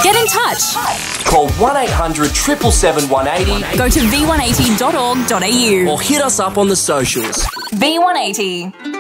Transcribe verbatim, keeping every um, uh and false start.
Get in touch. Call one eight hundred, seven seven seven, one eight zero. Go to v one eighty dot org dot a u Or hit us up on the socials. V one eighty.